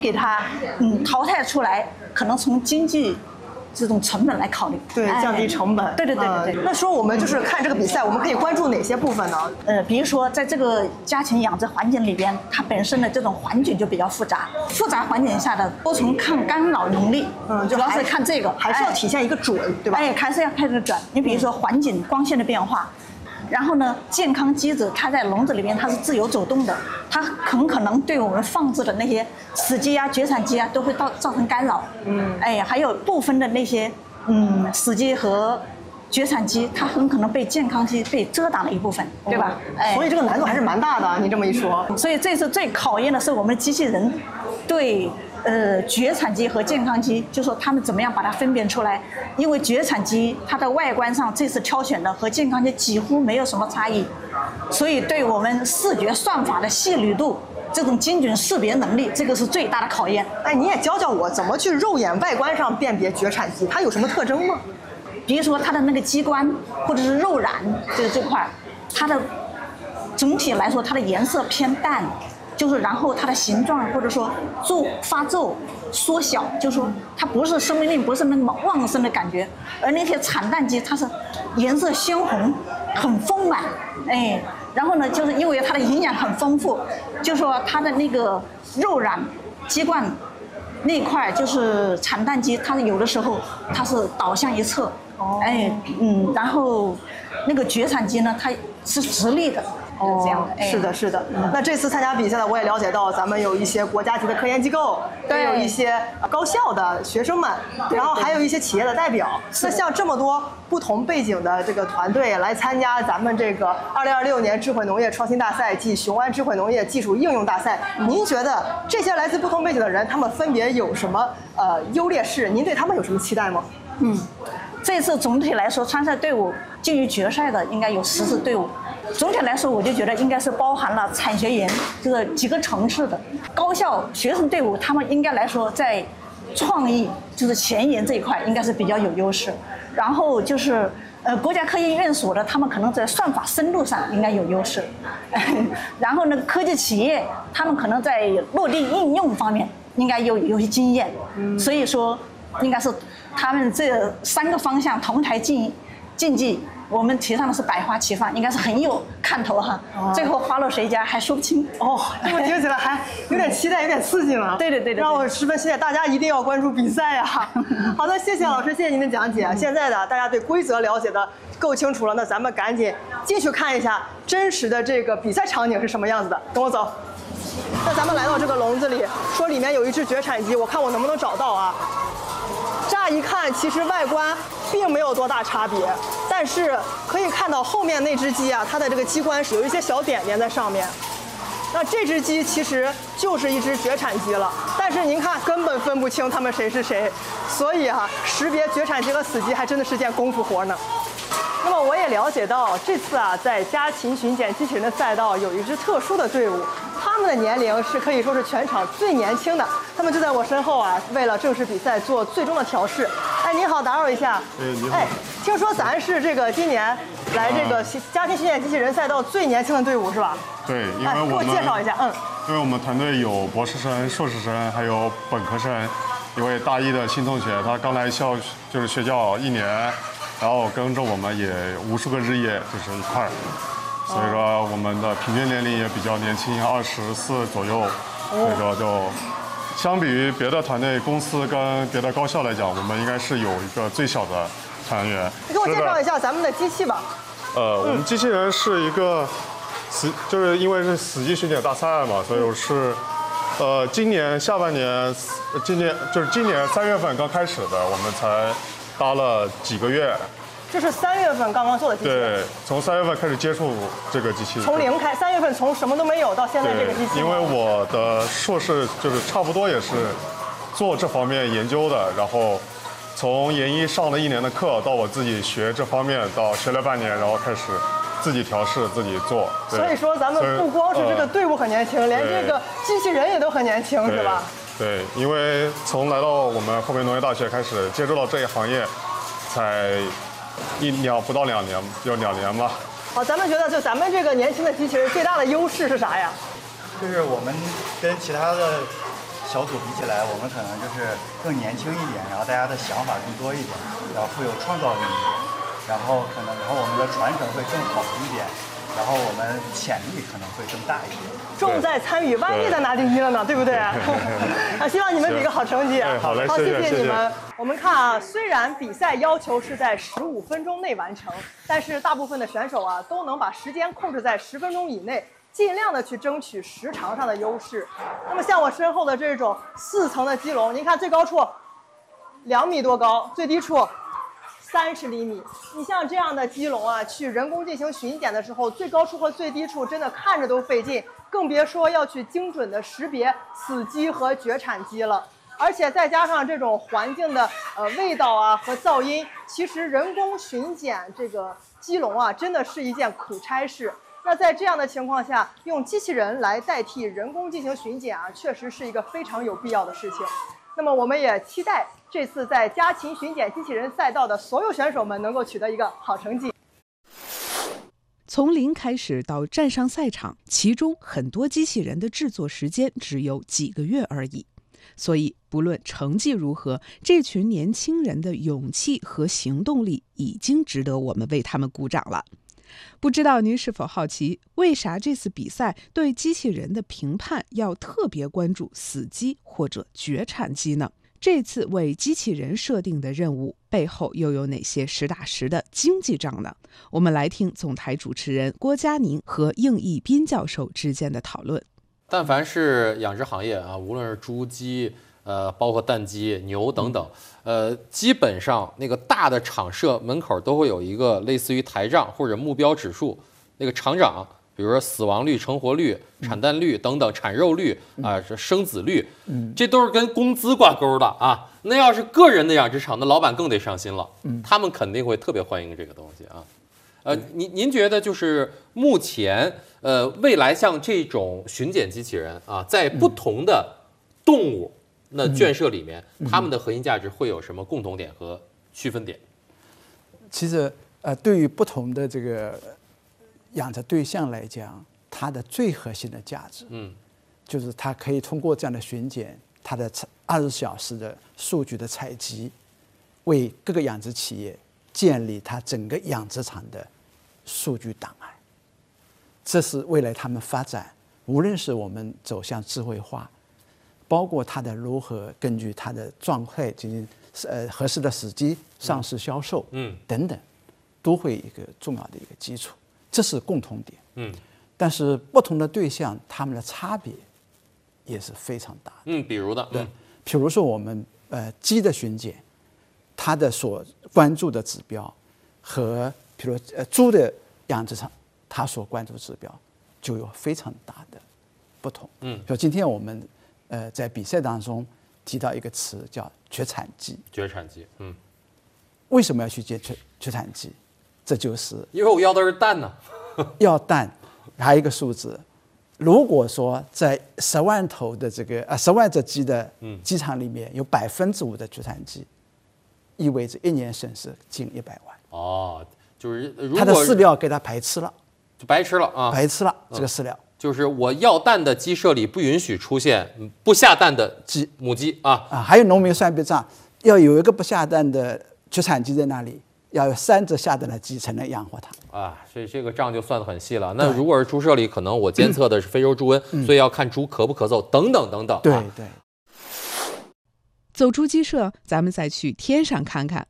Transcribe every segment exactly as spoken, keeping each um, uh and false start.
给它嗯淘汰出来，可能从经济这种成本来考虑， 对，降低成本。 对对对对对。 那说我们就是看这个比赛，我们可以关注哪些部分呢？ 呃，比如说在这个家禽养殖环境里边，它本身的这种环境就比较复杂，复杂环境下的多重抗干扰能力，嗯，主要是看这个， 还是要体现一个准，对吧？ 哎，还是要看这个准。你比如说环境光线的变化。然后呢，健康机子它在笼子里面它是自由走动的，它很可能对我们放置的那些死鸡啊、绝产鸡啊都会造造成干扰。嗯，哎，还有部分的那些嗯死鸡和绝产鸡，它很可能被健康鸡被遮挡了一部分，对吧？ 哎，所以这个难度还是蛮大的。你这么一说， 所以这次最考验的是我们机器人对。呃，绝产鸡和健康鸡，就说他们怎么样把它分辨出来？因为绝产鸡它的外观上这次挑选的和健康鸡几乎没有什么差异，所以对我们视觉算法的细缕度、这种精准识别能力，这个是最大的考验。 哎，你也教教我怎么去肉眼外观上辨别绝产鸡，它有什么特征吗？ 比如说它的那个鸡冠或者是肉染这个这块，它的总体来说它的颜色偏淡。就是然后它的形状或者说皱发皱缩小，就是说它不是生命力不是那么旺盛的感觉，而那些产蛋鸡它是颜色鲜红，很丰满，哎，然后呢就是因为它的营养很丰富，就说它的那个肉染鸡冠那一块就是产蛋鸡，它有的时候它是倒向一侧，哎嗯，然后那个绝产鸡呢它是直立的。哦，这样的， 哎、是的，是的。嗯、那这次参加比赛呢，我也了解到，咱们有一些国家级的科研机构，也有一些高校的学生们，然后还有一些企业的代表。那像这么多不同背景的这个团队来参加咱们这个二零二六年智慧农业创新大赛暨雄安智慧农业技术应用大赛，您觉得这些来自不同背景的人，他们分别有什么呃优劣势？您对他们有什么期待吗？ 嗯，这次总体来说，参赛队伍进入决赛的应该有十支队伍。总体来说，我就觉得应该是包含了产学研这个几个层次的高校学生队伍，他们应该来说在创意就是前沿这一块应该是比较有优势。然后就是呃国家科研院所的，他们可能在算法深度上应该有优势。然后呢，科技企业他们可能在落地应用方面应该有有些经验。所以说，应该是他们这三个方向同台竞竞技。我们提倡的是百花齐放，应该是很有看头哈。哦、最后花落谁家还说不清哦，这么听起来还有点期待，有点刺激了。 对对对， 让我十分期待，大家一定要关注比赛啊！好的，谢谢老师，谢谢您的讲解。现在呢，大家对规则了解的够清楚了，那咱们赶紧进去看一下真实的这个比赛场景是什么样子的。跟我走。那咱们来到这个笼子里，说里面有一只绝产鸡，我看我能不能找到啊？乍一看，其实外观并没有多大差别，但是可以看到后面那只鸡啊，它的这个鸡冠是有一些小点点在上面。那这只鸡其实就是一只绝产鸡了，但是您看根本分不清它们谁是谁，所以啊，识别绝产鸡和死鸡还真的是件功夫活呢。那么我也了解到，这次啊，在家禽巡检机器人的赛道有一支特殊的队伍，他们的年龄是可以说是全场最年轻的。他们就在我身后啊，为了正式比赛做最终的调试。哎，您好，打扰一下。 哎，你好。 哎，听说咱是这个今年来这个家禽巡检机器人赛道最年轻的队伍是吧？ 对，因为我们、哎、 给我介绍一下，嗯。 因为我们团队有博士生、硕士生，还有本科生。一位大一的新同学，他刚来校就是学校一年。然后跟着我们也无数个日夜就是一块儿，所以说我们的平均年龄也比较年轻，二十四左右。所以说就相比于别的团队、公司跟别的高校来讲，我们应该是有一个最小的团员。 你给我介绍一下咱们的机器吧。 呃，我们机器人是一个死，就是因为是死鸡巡检大赛嘛，所以我是呃今年下半年，今年就是今年三月份刚开始的，我们才。搭了几个月， 这是三月份刚刚做的机器。 对，从三月份开始接触这个机器。 从零开，三月份从什么都没有到现在这个机器。 因为我的硕士就是差不多也是做这方面研究的，然后从研一上了一年的课，到我自己学这方面，到学了半年，然后开始自己调试、自己做。 所以说咱们不光是这个队伍很年轻，呃、连这个机器人也都很年轻，是吧？ 对，因为从来到我们河北农业大学开始接触到这一行业，才一两不到两年，有两年吧。 好，咱们觉得就咱们这个年轻的机器人最大的优势是啥呀？ 就是我们跟其他的小组比起来，我们可能就是更年轻一点，然后大家的想法更多一点，然后富有创造力一点，然后可能然后我们的传承会更好一点，然后我们潜力可能会更大一点。 重在参与，万一再拿第一了呢，对不对？啊，希望你们比个好成绩。 好嘞， 好， 谢谢你们。我们看啊，虽然比赛要求是在十五分钟内完成，但是大部分的选手啊都能把时间控制在十分钟以内，尽量的去争取时长上的优势。那么像我身后的这种四层的基隆，您看最高处两米多高，最低处三十厘米。你像这样的基隆啊，去人工进行巡检的时候，最高处和最低处真的看着都费劲，更别说要去精准的识别死鸡和绝产鸡了。而且再加上这种环境的呃味道啊和噪音，其实人工巡检这个鸡笼啊，真的是一件苦差事。那在这样的情况下，用机器人来代替人工进行巡检啊，确实是一个非常有必要的事情。那么我们也期待这次在家禽巡检机器人赛道的所有选手们能够取得一个好成绩。 从零开始到站上赛场，其中很多机器人的制作时间只有几个月而已。所以不论成绩如何，这群年轻人的勇气和行动力已经值得我们为他们鼓掌了。不知道您是否好奇，为啥这次比赛对机器人的评判要特别关注死鸡或者绝产鸡呢？这次为机器人设定的任务背后又有哪些实打实的经济账呢？我们来听总台主持人郭佳宁和应义斌教授之间的讨论。 但凡是养殖行业啊，无论是猪鸡，呃，包括蛋鸡、牛等等，呃，基本上那个大的厂舍门口都会有一个类似于台账或者目标指数，那个厂长，比如说死亡率、成活率、产蛋率等等，产肉率啊，这、呃、生子率，这都是跟工资挂钩的啊。那要是个人的养殖场，那老板更得上心了，他们肯定会特别欢迎这个东西啊。呃，您您觉得就是目前呃未来像这种巡检机器人啊，在不同的动物那圈舍里面，它们的核心价值会有什么共同点和区分点？ 其实呃，对于不同的这个养殖对象来讲，它的最核心的价值，嗯，就是它可以通过这样的巡检，它的二十小时的数据的采集，为各个养殖企业建立它整个养殖场的数据档案。这是未来他们发展，无论是我们走向智慧化，包括它的如何根据它的状态进行呃合适的时机上市销售，嗯，等等，都会一个重要的一个基础。这是共同点，嗯，但是不同的对象，他们的差别也是非常大的， 嗯，比如的， 对，比如说我们呃鸡的巡检，它的所关注的指标和比如呃猪的养殖场，它所关注的指标就有非常大的不同，嗯，比如今天我们呃在比赛当中提到一个词叫绝产鸡， 绝产鸡，嗯， 为什么要去接绝绝产鸡？这就是因为我要的是蛋呢， 要蛋，还有一个数字。如果说在十万头的这个啊十万只鸡的鸡场里面有百分之五的绝产鸡，意味着一年损失近一百万。 哦，就是如果它的饲料给它白吃了， 就白吃了啊， 白吃了这个饲料。 就是我要蛋的鸡舍里不允许出现不下蛋的鸡母鸡啊啊！还有农民算笔账，要有一个不下蛋的绝产鸡在那里。要有三只下蛋的鸡才能养活它啊，所以这个账就算得很细了。那如果是猪舍里，可能我监测的是非洲猪瘟，嗯、所以要看猪咳不咳嗽等等等等。 对对。 走出鸡舍，咱们再去天上看看。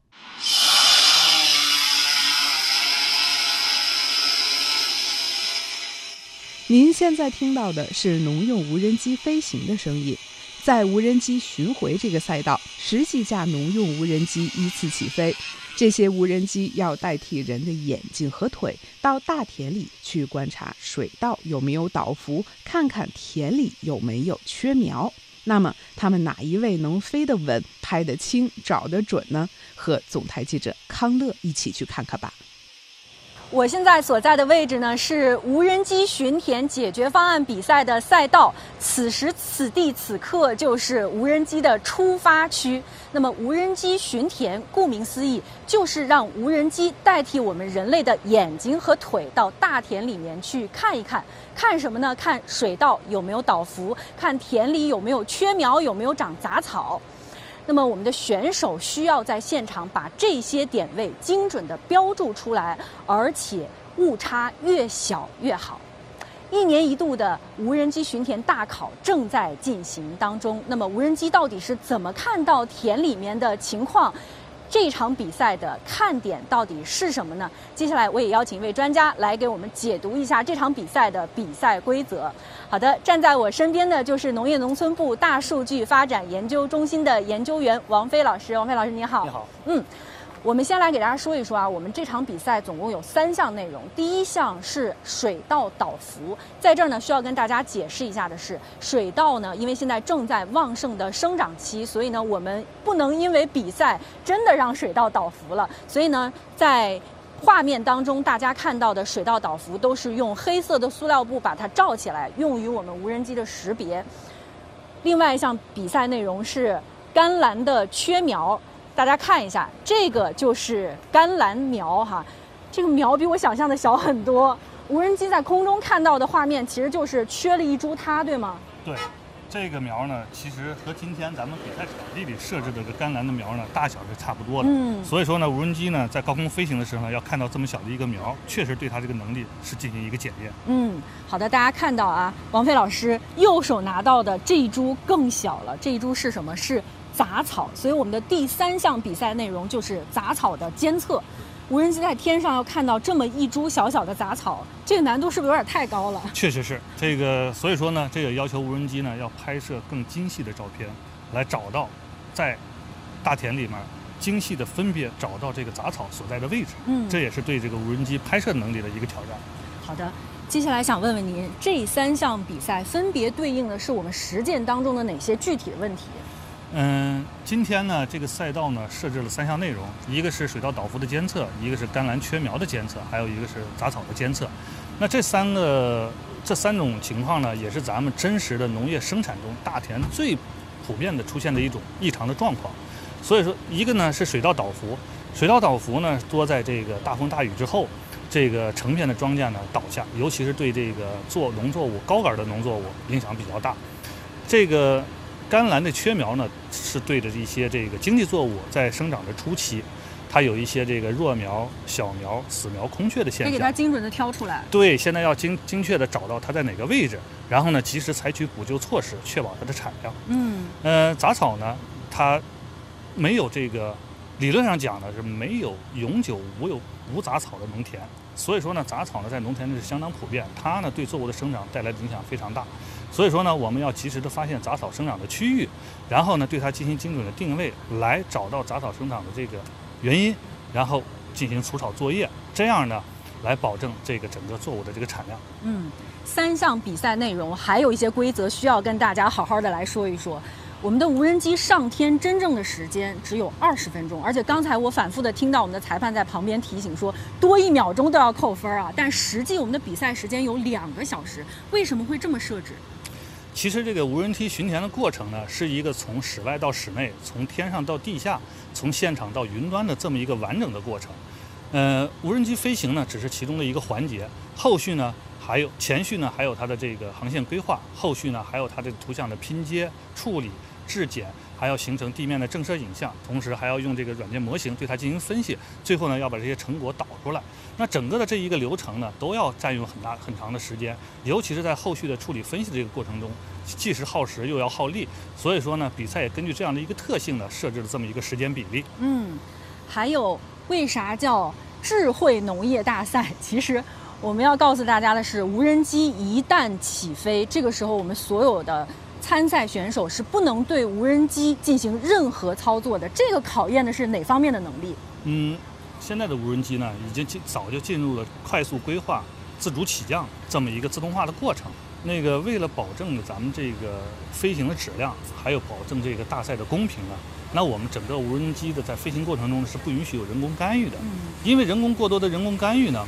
您现在听到的是农用无人机飞行的声音。在无人机巡回这个赛道，十几架农用无人机依次起飞。这些无人机要代替人的眼睛和腿，到大田里去观察水稻有没有倒伏，看看田里有没有缺苗。那么，他们哪一位能飞得稳、拍得清、找得准呢？和总台记者康乐一起去看看吧。 我现在所在的位置呢是无人机巡田解决方案比赛的赛道，此时此地此刻就是无人机的出发区。那么无人机巡田，顾名思义，就是让无人机代替我们人类的眼睛和腿到大田里面去看一看，看什么呢？看水稻有没有倒伏，看田里有没有缺苗，有没有长杂草。那么我们的选手需要在现场把这些点位精准地标注出来，而且误差越小越好。一年一度的无人机巡田大考正在进行当中。那么无人机到底是怎么看到田里面的情况？这场比赛的看点到底是什么呢？接下来我也邀请一位专家来给我们解读一下这场比赛的比赛规则。好的，站在我身边的就是农业农村部大数据发展研究中心的研究员王飞老师。王飞老师，你好。 你好。 嗯。我们先来给大家说一说啊，我们这场比赛总共有三项内容。第一项是水稻倒伏，在这儿呢需要跟大家解释一下的是，水稻呢因为现在正在旺盛的生长期，所以呢我们不能因为比赛真的让水稻倒伏了，所以呢在画面当中大家看到的水稻倒伏都是用黑色的塑料布把它罩起来，用于我们无人机的识别。另外一项比赛内容是甘蓝的缺苗。大家看一下，这个就是甘蓝苗哈，这个苗比我想象的小很多。无人机在空中看到的画面，其实就是缺了一株它，对吗？ 对，这个苗呢，其实和今天咱们比赛场地里设置的这甘蓝的苗呢，大小是差不多的。嗯。所以说呢，无人机呢在高空飞行的时候呢，要看到这么小的一个苗，确实对它这个能力是进行一个检验。 嗯，好的，大家看到啊，王飞老师右手拿到的这一株更小了，这一株是什么？是杂草，所以我们的第三项比赛内容就是杂草的监测。无人机在天上要看到这么一株小小的杂草，这个难度是不是有点太高了？ 确实是这个，所以说呢，这个要求无人机呢要拍摄更精细的照片，来找到在大田里面精细的分别找到这个杂草所在的位置。嗯，这也是对这个无人机拍摄能力的一个挑战。 好的。接下来想问问您，这三项比赛分别对应的是我们实践当中的哪些具体的问题？ 嗯，今天呢，这个赛道呢设置了三项内容，一个是水稻倒伏的监测，一个是甘蓝缺苗的监测，还有一个是杂草的监测。那这三个这三种情况呢，也是咱们真实的农业生产中大田最普遍的出现的一种异常的状况。所以说，一个呢是水稻倒伏，水稻倒伏呢多在这个大风大雨之后，这个成片的庄稼呢倒下，尤其是对这个做农作物高杆的农作物影响比较大。这个甘蓝的缺苗呢，是对着一些这个经济作物在生长的初期，它有一些这个弱苗、小苗、死苗、空缺的现象， 得给它精准的挑出来。 对，现在要精精确的找到它在哪个位置，然后呢，及时采取补救措施，确保它的产量。嗯，呃，杂草呢，它没有这个理论上讲呢是没有永久无有无杂草的农田，所以说呢，杂草呢在农田里是相当普遍，它呢对作物的生长带来的影响非常大。所以说呢，我们要及时的发现杂草生长的区域，然后呢对它进行精准的定位，来找到杂草生长的这个原因，然后进行除草作业，这样呢来保证这个整个作物的这个产量。 嗯，三项比赛内容还有一些规则需要跟大家好好的来说一说。我们的无人机上天真正的时间只有二十分钟，而且刚才我反复的听到我们的裁判在旁边提醒说，多一秒钟都要扣分啊！但实际我们的比赛时间有两个小时，为什么会这么设置？ 其实这个无人机巡田的过程呢，是一个从室外到室内，从天上到地下，从现场到云端的这么一个完整的过程。呃，无人机飞行呢，只是其中的一个环节，后续呢还有前续呢还有它的这个航线规划，后续呢还有它这个图像的拼接、处理、质检，还要形成地面的正摄影像，同时还要用这个软件模型对它进行分析，最后呢要把这些成果导出来。那整个的这一个流程呢，都要占用很大很长的时间，尤其是在后续的处理分析的这个过程中，既是耗时又要耗力。所以说呢，比赛也根据这样的一个特性呢，设置了这么一个时间比例。 嗯，还有为啥叫智慧农业大赛？其实我们要告诉大家的是，无人机一旦起飞，这个时候我们所有的参赛选手是不能对无人机进行任何操作的。这个考验的是哪方面的能力？ 嗯，现在的无人机呢，已经进早就进入了快速规划、自主起降这么一个自动化的过程。那个为了保证咱们这个飞行的质量，还有保证这个大赛的公平呢，那我们整个无人机的在飞行过程中是不允许有人工干预的，因为人工过多的人工干预呢，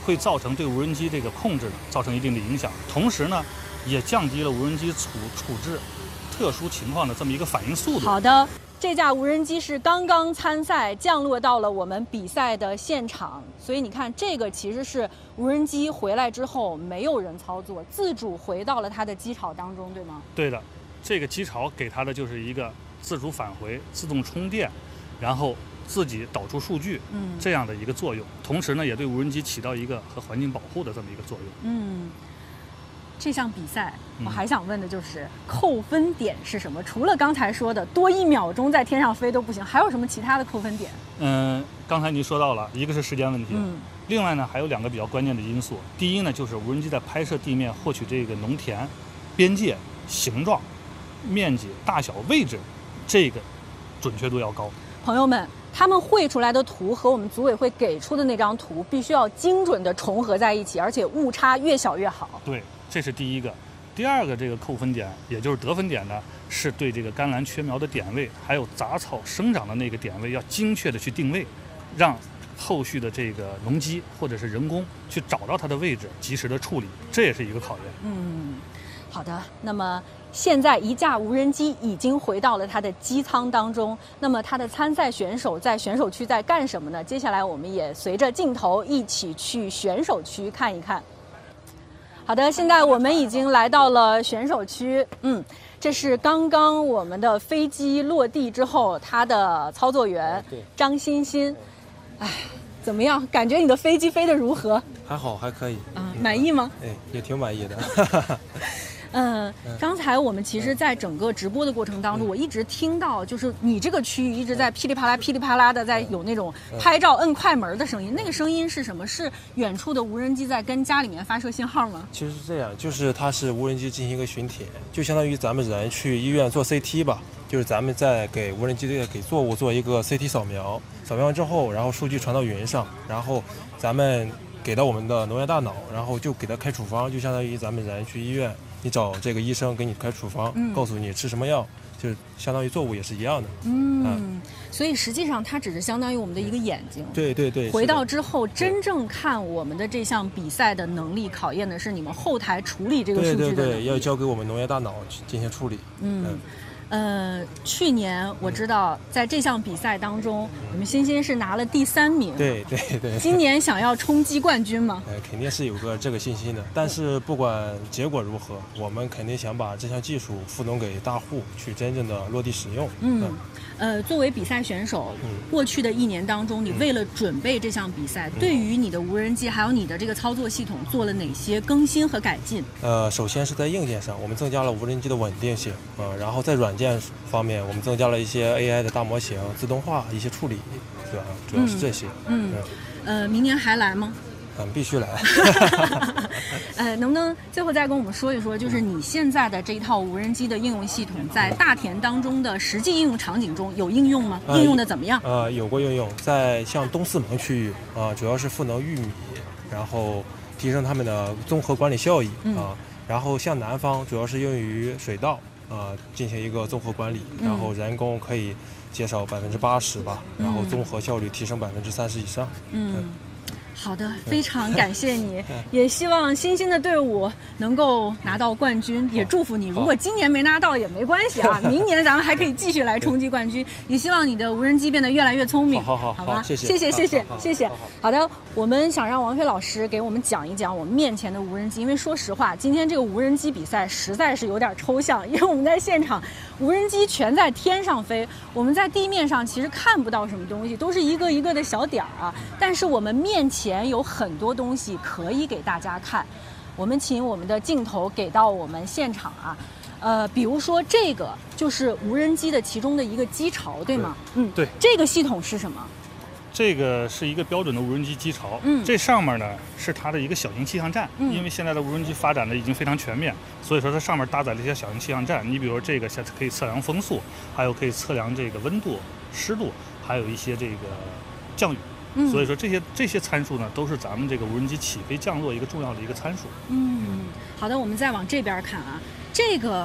会造成对无人机这个控制造成一定的影响，同时呢，也降低了无人机处处置特殊情况的这么一个反应速度。 好的。这架无人机是刚刚参赛降落到了我们比赛的现场，所以你看，这个其实是无人机回来之后没有人操作，自主回到了它的机巢当中，对吗？ 对的，这个机巢给它的就是一个自主返回、自动充电，然后自己导出数据，嗯，这样的一个作用。同时呢，也对无人机起到一个和环境保护的这么一个作用。 嗯。这项比赛，我还想问的就是扣分点是什么？除了刚才说的多一秒钟在天上飞都不行，还有什么其他的扣分点？ 嗯，刚才您说到了，一个是时间问题， 嗯， 另外呢还有两个比较关键的因素。第一呢，就是无人机在拍摄地面获取这个农田、边界、形状、面积、大小、位置，这个准确度要高。 朋友们，他们绘出来的图和我们组委会给出的那张图必须要精准的重合在一起，而且误差越小越好。 对。这是第一个，第二个这个扣分点，也就是得分点呢，是对这个甘蓝缺苗的点位，还有杂草生长的那个点位，要精确的去定位，让后续的这个农机或者是人工去找到它的位置，及时的处理，这也是一个考验。 嗯，好的。那么现在一架无人机已经回到了它的机舱当中，那么它的参赛选手在选手区在干什么呢？接下来我们也随着镜头一起去选手区看一看。好的，现在我们已经来到了选手区。嗯，这是刚刚我们的飞机落地之后，它的操作员张欣欣。哎，怎么样？感觉你的飞机飞得如何？ 还好，还可以。 啊，满意吗？ 哎，也挺满意的。 嗯，刚才我们其实，在整个直播的过程当中，我一直听到，就是你这个区域一直在噼里啪啦、噼里啪啦的在有那种拍照摁快门的声音。那个声音是什么？是远处的无人机在跟家里面发射信号吗？ 其实是这样，就是它是无人机进行一个巡帖，就相当于咱们人去医院做 C T 吧，就是咱们在给无人机这个给作物做一个 C T 扫描，扫描完之后，然后数据传到云上，然后咱们给到我们的农业大脑，然后就给它开处方，就相当于咱们人去医院。你找这个医生给你开处方，嗯、告诉你吃什么药，就是相当于作物也是一样的。 嗯，嗯所以实际上它只是相当于我们的一个眼睛。 对对对。 回到之后，真正看我们的这项比赛的能力，考验的是你们后台处理这个数据的能力。 对对对，要交给我们农业大脑去进行处理。 嗯。嗯呃，去年我知道在这项比赛当中，我们欣欣是拿了第三名。 对对对。 今年想要冲击冠军吗？ 呃，肯定是有个这个信心的。但是不管结果如何，我们肯定想把这项技术赋能给大户，去真正的落地使用。 嗯。嗯呃，作为比赛选手，嗯、过去的一年当中，你为了准备这项比赛，嗯、对于你的无人机还有你的这个操作系统做了哪些更新和改进？ 呃，首先是在硬件上，我们增加了无人机的稳定性，呃，然后在软件方面，我们增加了一些 A I 的大模型、自动化一些处理，对吧？主要是这些。 嗯。嗯呃，明年还来吗？ 嗯，必须来。 呃，能不能最后再跟我们说一说，就是你现在的这一套无人机的应用系统，在大田当中的实际应用场景中有应用吗？呃、应用的怎么样？ 呃，有过应用，在像东四盟区域啊、呃，主要是赋能玉米，然后提升他们的综合管理效益啊、嗯呃。然后像南方主要是用于水稻啊、呃，进行一个综合管理，然后人工可以减少百分之八十吧，然后综合效率提升百分之三十以上。嗯。嗯好的，非常感谢你，也希望欣欣的队伍能够拿到冠军，也祝福你。如果今年没拿到也没关系啊，明年咱们还可以继续来冲击冠军。也希望你的无人机变得越来越聪明。 好好好吧， 谢谢谢谢谢谢谢谢。好的，我们想让王飞老师给我们讲一讲我们面前的无人机，因为说实话，今天这个无人机比赛实在是有点抽象，因为我们在现场，无人机全在天上飞，我们在地面上其实看不到什么东西，都是一个一个的小点儿啊。但是我们面前有很多东西可以给大家看，我们请我们的镜头给到我们现场啊，呃，比如说这个就是无人机的其中的一个机巢，对吗？嗯， 对。 这个系统是什么？ 这个是一个标准的无人机机巢，嗯，这上面呢是它的一个小型气象站，嗯，因为现在的无人机发展的已经非常全面，所以说它上面搭载了一些小型气象站。你比如说这个可以测量风速，还有可以测量这个温度、湿度，还有一些这个降雨。嗯、所以说这些这些参数呢，都是咱们这个无人机起飞降落一个重要的一个参数。 嗯，好的，我们再往这边看啊，这个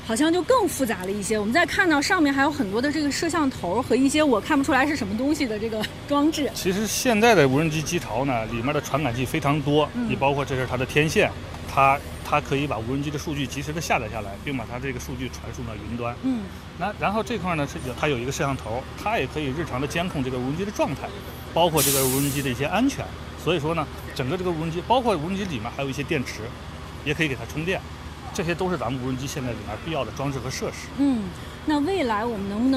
好像就更复杂了一些。我们再看到上面还有很多的这个摄像头和一些我看不出来是什么东西的这个装置。 其实现在的无人机机巢呢，里面的传感器非常多，你、嗯、包括这是它的天线，它它可以把无人机的数据及时的下载下来，并把它这个数据传输到云端。嗯，那然后这块呢是有它有一个摄像头，它也可以日常的监控这个无人机的状态，包括这个无人机的一些安全。所以说呢，整个这个无人机，包括无人机里面还有一些电池，也可以给它充电。这些都是咱们无人机现在里面必要的装置和设施。 嗯，那未来我们能不能